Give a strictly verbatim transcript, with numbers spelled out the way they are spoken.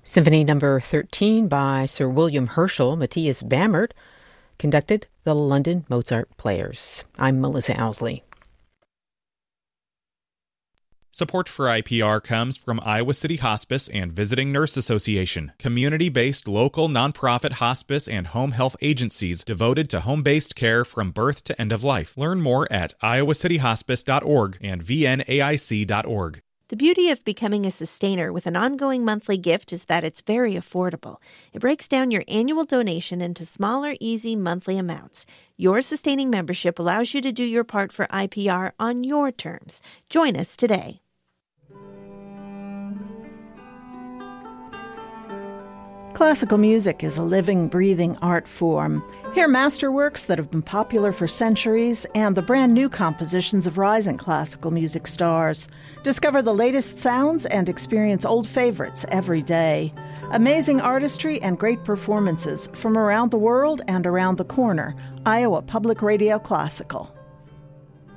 Symphony Number thirteen by Sir William Herschel, Matthias Bamert, conducted the London Mozart Players. I'm Melissa Owsley. Support for I P R comes from Iowa City Hospice and Visiting Nurse Association, community-based local nonprofit hospice and home health agencies devoted to home-based care from birth to end of life. Learn more at iowa city hospice dot org and v n a i c dot org. The beauty of becoming a sustainer with an ongoing monthly gift is that it's very affordable. It breaks down your annual donation into smaller, easy monthly amounts. Your sustaining membership allows you to do your part for I P R on your terms. Join us today. Classical music is a living, breathing art form. Hear masterworks that have been popular for centuries and the brand new compositions of rising classical music stars. Discover the latest sounds and experience old favorites every day. Amazing artistry and great performances from around the world and around the corner. Iowa Public Radio Classical.